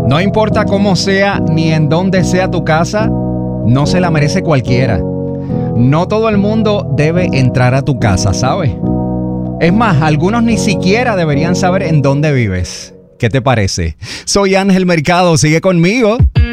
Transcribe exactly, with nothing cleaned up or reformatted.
No importa cómo sea ni en dónde sea tu casa, no se la merece cualquiera. No todo el mundo debe entrar a tu casa, ¿sabes? Es más, algunos ni siquiera deberían saber en dónde vives. ¿Qué te parece? Soy Ángel Mercado, sigue conmigo.